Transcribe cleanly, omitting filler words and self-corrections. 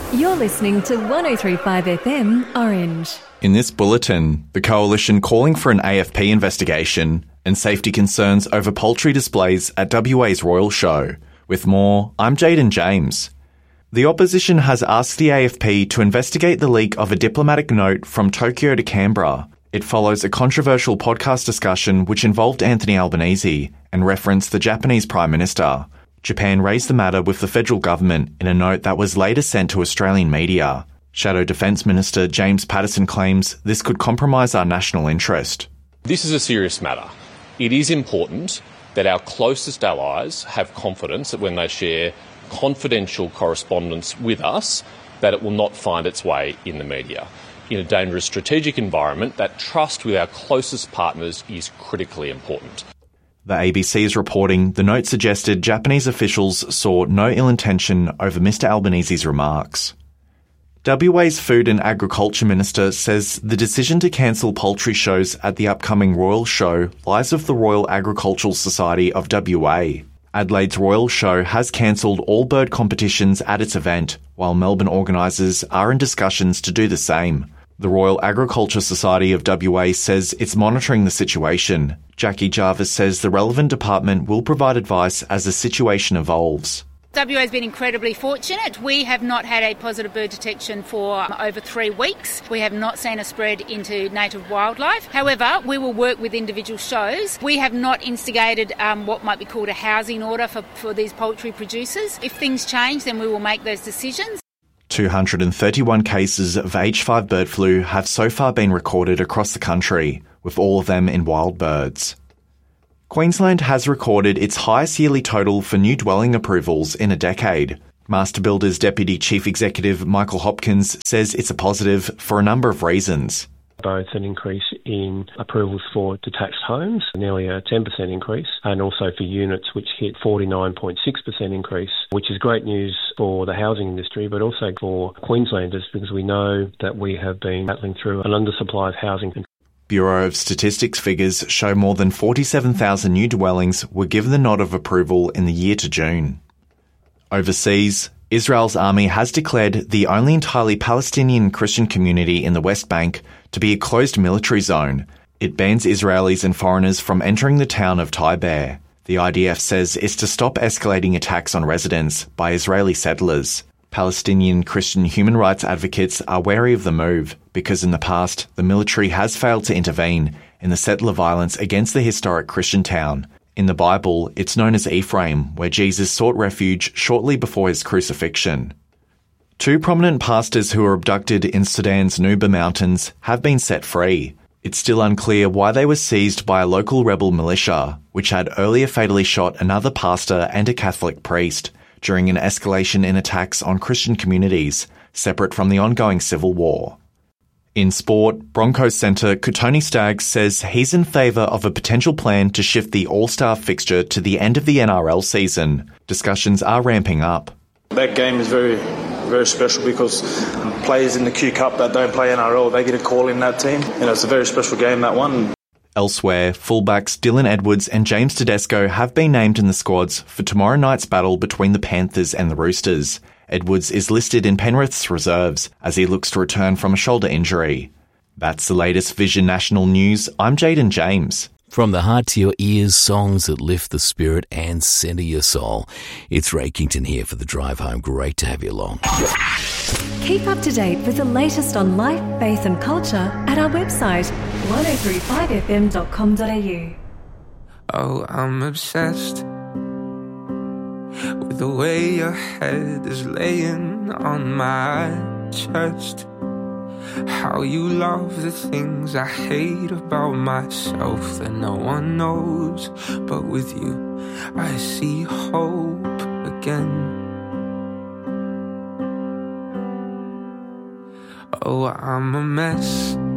You're listening to 103.5 FM Orange. In this bulletin, the Coalition calling for an AFP investigation and safety concerns over poultry displays at WA's Royal Show. With more, I'm Jaden James. The opposition has asked the AFP to investigate the leak of a diplomatic note from Tokyo to Canberra. It follows a controversial podcast discussion which involved Anthony Albanese and referenced the Japanese Prime Minister. Japan raised the matter with the federal government in a note that was later sent to Australian media. Shadow Defence Minister James Patterson claims this could compromise our national interest. This is a serious matter. It is important that our closest allies have confidence that when they share confidential correspondence with us, that it will not find its way in the media. In a dangerous strategic environment, that trust with our closest partners is critically important. The ABC is reporting the note suggested Japanese officials saw no ill intention over Mr Albanese's remarks. WA's Food and Agriculture Minister says the decision to cancel poultry shows at the upcoming Royal Show lies with the Royal Agricultural Society of WA. Adelaide's Royal Show has cancelled all bird competitions at its event, while Melbourne organisers are in discussions to do the same. The Royal Agriculture Society of WA says it's monitoring the situation. Jackie Jarvis says the relevant department will provide advice as the situation evolves. WA has been incredibly fortunate. We have not had a positive bird detection for over 3 weeks. We have not seen a spread into native wildlife. However, we will work with individual shows. We have not instigated what might be called a housing order for these poultry producers. If things change, then we will make those decisions. 231 cases of H5 bird flu have so far been recorded across the country, with all of them in wild birds. Queensland has recorded its highest yearly total for new dwelling approvals in a decade. Master Builders Deputy Chief Executive Michael Hopkins says it's a positive for a number of reasons. Both an increase in approvals for detached homes, nearly a 10% increase, and also for units which hit 49.6% increase, which is great news for the housing industry, but also for Queenslanders because we know that we have been battling through an undersupply of housing. Bureau of Statistics figures show more than 47,000 new dwellings were given the nod of approval in the year to June. Overseas, Israel's army has declared the only entirely Palestinian Christian community in the West Bank to be a closed military zone. It bans Israelis and foreigners from entering the town of Taiber. The IDF says it's to stop escalating attacks on residents by Israeli settlers. Palestinian Christian human rights advocates are wary of the move because in the past the military has failed to intervene in the settler violence against the historic Christian town. In the Bible, it's known as Ephraim, where Jesus sought refuge shortly before his crucifixion. 2 prominent pastors who were abducted in Sudan's Nuba Mountains have been set free. It's still unclear why they were seized by a local rebel militia, which had earlier fatally shot another pastor and a Catholic priest during an escalation in attacks on Christian communities, separate from the ongoing civil war. In sport, Broncos centre Kotoni Staggs says he's in favour of a potential plan to shift the All-Star fixture to the end of the NRL season. Discussions are ramping up. That game is very, very special because players in the Q Cup that don't play NRL, they get a call in that team. It's a very special game, that one. Elsewhere, fullbacks Dylan Edwards and James Tedesco have been named in the squads for tomorrow night's battle between the Panthers and the Roosters. Edwards is listed in Penrith's reserves as he looks to return from a shoulder injury. That's the latest Vision National News. I'm Jaden James. From the heart to your ears, songs that lift the spirit and centre your soul. It's Ray Kington here for The Drive Home. Great to have you along. Keep up to date with the latest on life, faith and culture at our website 1035fm.com.au. Oh, I'm obsessed with the way your head is laying on my chest. How you love the things I hate about myself that no one knows. But with you, I see hope again. Oh, I'm a mess